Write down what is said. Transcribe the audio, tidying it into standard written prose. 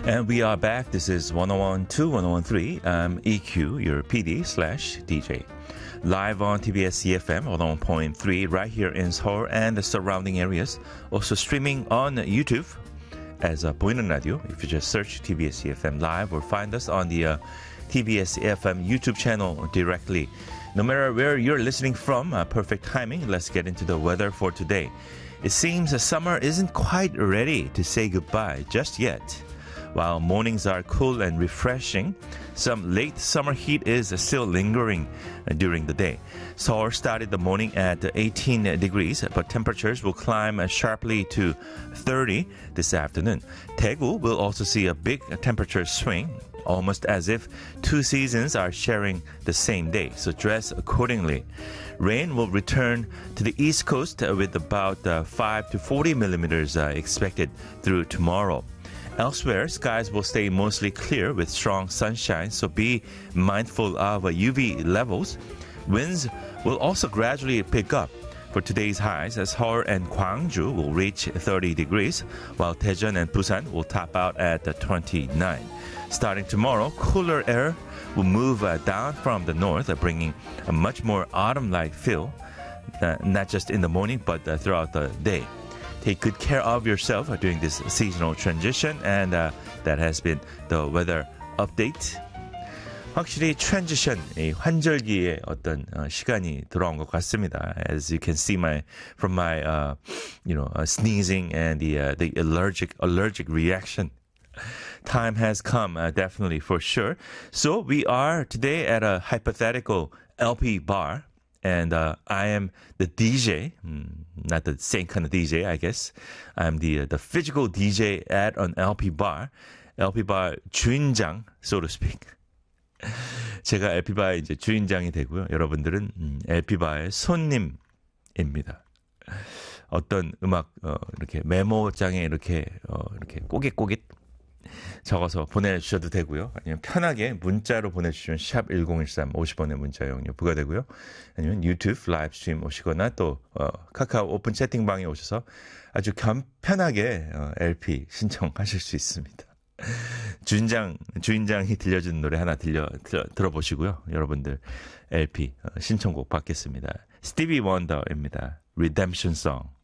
And we are back. This is 1012, 1013. I'm EQ, your PD/DJ. Live on TBS EFM 101.3 right here in Seoul and the surrounding areas. Also streaming on YouTube as a 보이는 radio. If you just search TBS EFM Live or find us on the TBS EFM YouTube channel directly. No matter where you're listening from, perfect timing. Let's get into the weather for today. It seems the summer isn't quite ready to say goodbye just yet. While mornings are cool and refreshing, some late summer heat is still lingering during the day. Seoul started the morning at 18 degrees, but temperatures will climb sharply to 30 this afternoon. Daegu will also see a big temperature swing, almost as if two seasons are sharing the same day, so dress accordingly. Rain will return to the East Coast with about 5 to 40 millimeters expected through tomorrow. Elsewhere, skies will stay mostly clear with strong sunshine, so be mindful of UV levels. Winds will also gradually pick up. For today's highs, Seoul and Gwangju will reach 30 degrees, while Daejeon and Busan will top out at 29. Starting tomorrow, cooler air will move down from the north, bringing a much more autumn-like feel, not just in the morning, but throughout the day. Take good care of yourself during this seasonal transition, and that has been the weather update. 확실히 transition, 환절기의 어떤 시간이 들어온 것 같습니다. As you can see from my sneezing and the allergic reaction. Time has come, definitely for sure. So we are today at a hypothetical LP bar. And I am the DJ, not the same kind of DJ, I guess. I'm the physical DJ at an LP bar 주인장, so to speak. 제가 LP 바의 이제 주인장이 되고요. 여러분들은 LP 바의 손님입니다. 어떤 음악 이렇게 메모장에 이렇게 꼬깃꼬깃 적어서 보내주셔도 되고요. 아니면 편하게 문자로 보내주시면 샵 1013 50원의 문자 이용료 부과되고요. 아니면 유튜브 라이브 스트림 오시거나 또 카카오 오픈 채팅방에 오셔서 아주 편하게 LP 신청하실 수 있습니다. 주인장이 들려주는 노래 하나 들어보시고요. 여러분들 LP 신청곡 받겠습니다. 스티비 원더입니다. Redemption Song.